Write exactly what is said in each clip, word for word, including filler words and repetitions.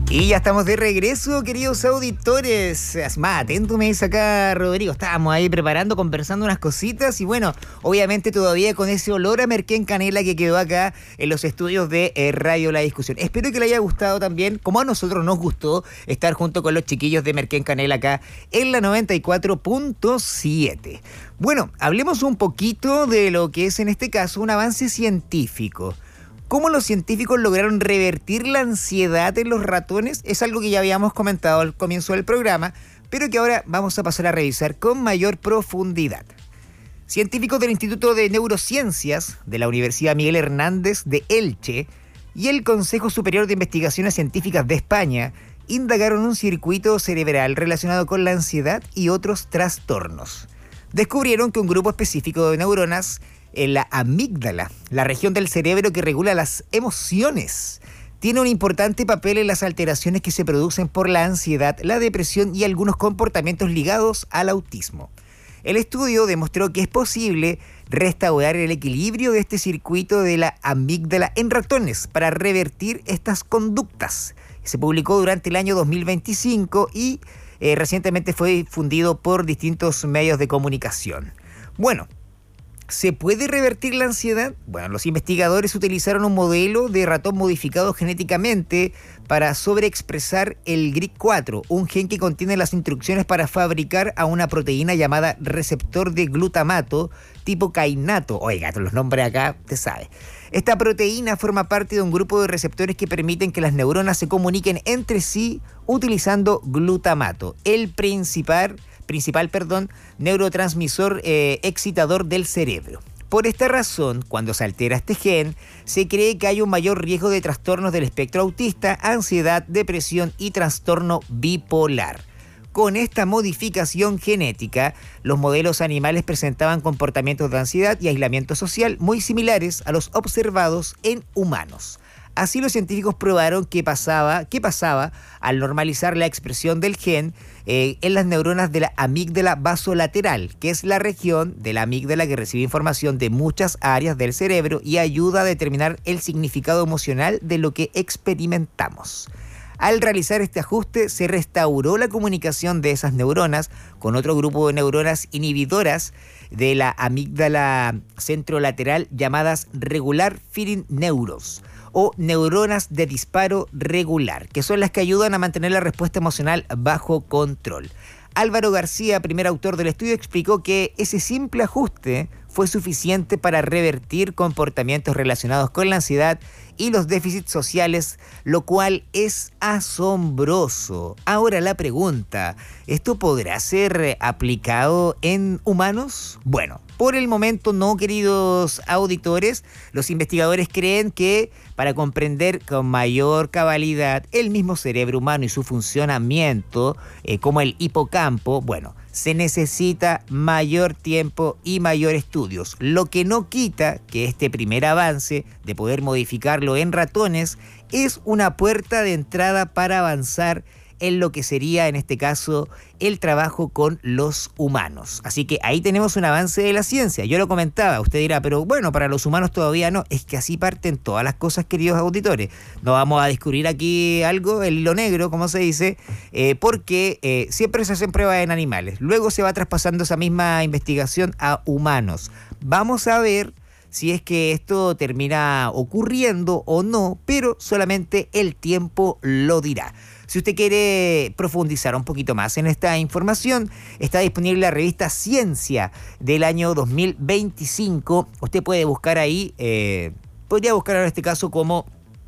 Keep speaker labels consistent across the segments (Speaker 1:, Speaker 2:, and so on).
Speaker 1: Y ya estamos de regreso, queridos auditores. Más atento me dice acá Rodrigo. Estábamos ahí preparando, conversando unas cositas. Y bueno, obviamente todavía con ese olor a merquén canela que quedó acá en los estudios de eh, Radio La Discusión. Espero que le haya gustado también, como a nosotros nos gustó, estar junto con los chiquillos de Merquén Canela acá en la noventa y cuatro punto siete. Bueno, hablemos un poquito de lo que es en este caso un avance científico. ¿Cómo los científicos lograron revertir la ansiedad en los ratones? Es algo que ya habíamos comentado al comienzo del programa, pero que ahora vamos a pasar a revisar con mayor profundidad. Científicos del Instituto de Neurociencias de la Universidad Miguel Hernández de Elche y el Consejo Superior de Investigaciones Científicas de España indagaron un circuito cerebral relacionado con la ansiedad y otros trastornos. Descubrieron que un grupo específico de neuronas en la amígdala, la región del cerebro que regula las emociones, tiene un importante papel en las alteraciones que se producen por la ansiedad, la depresión y algunos comportamientos ligados al autismo. El estudio demostró que es posible restaurar el equilibrio de este circuito de la amígdala en ratones para revertir estas conductas. Se publicó durante el año dos mil veinticinco y eh, recientemente fue difundido por distintos medios de comunicación. Bueno, ¿se puede revertir la ansiedad? Bueno, los investigadores utilizaron un modelo de ratón modificado genéticamente para sobreexpresar el G R I C cuatro, un gen que contiene las instrucciones para fabricar a una proteína llamada receptor de glutamato tipo kainato. Oiga, los nombres acá, te sabe. Esta proteína forma parte de un grupo de receptores que permiten que las neuronas se comuniquen entre sí utilizando glutamato, el principal principal, perdón, neurotransmisor eh, excitador del cerebro. Por esta razón, cuando se altera este gen, se cree que hay un mayor riesgo de trastornos del espectro autista, ansiedad, depresión y trastorno bipolar. Con esta modificación genética, los modelos animales presentaban comportamientos de ansiedad y aislamiento social muy similares a los observados en humanos. Así los científicos probaron qué pasaba, qué pasaba al normalizar la expresión del gen eh, en las neuronas de la amígdala basolateral, que es la región de la amígdala que recibe información de muchas áreas del cerebro y ayuda a determinar el significado emocional de lo que experimentamos. Al realizar este ajuste, se restauró la comunicación de esas neuronas con otro grupo de neuronas inhibidoras de la amígdala centrolateral llamadas regular feeding neurons, o neuronas de disparo regular, que son las que ayudan a mantener la respuesta emocional bajo control. Álvaro García, primer autor del estudio, explicó que ese simple ajuste fue suficiente para revertir comportamientos relacionados con la ansiedad y los déficits sociales, lo cual es asombroso. Ahora la pregunta, ¿esto podrá ser aplicado en humanos? Bueno, por el momento no, queridos auditores. Los investigadores creen que para comprender con mayor cabalidad el mismo cerebro humano y su funcionamiento, eh, como el hipocampo, bueno, se necesita mayor tiempo y mayor estudios, lo que no quita que este primer avance de poder modificarlo en ratones es una puerta de entrada para avanzar en lo que sería, en este caso, el trabajo con los humanos. Así que ahí tenemos un avance de la ciencia. Yo lo comentaba, usted dirá, pero bueno, para los humanos todavía no. Es que así parten todas las cosas, queridos auditores. No vamos a descubrir aquí algo, el hilo negro, como se dice, eh, porque eh, siempre se hacen pruebas en animales. Luego se va traspasando esa misma investigación a humanos. Vamos a ver si es que esto termina ocurriendo o no, pero solamente el tiempo lo dirá. Si usted quiere profundizar un poquito más en esta información, está disponible la revista Ciencia del año dos mil veinticinco. Usted puede buscar ahí, eh, podría buscar en este caso como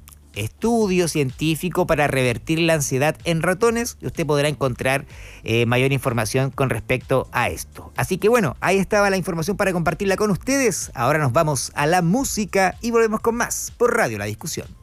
Speaker 1: estudio científico para revertir la ansiedad en ratones y usted podrá encontrar eh, mayor información con respecto a esto. Así que bueno, ahí estaba la información para compartirla con ustedes. Ahora nos vamos a la música y volvemos con más por Radio La Discusión.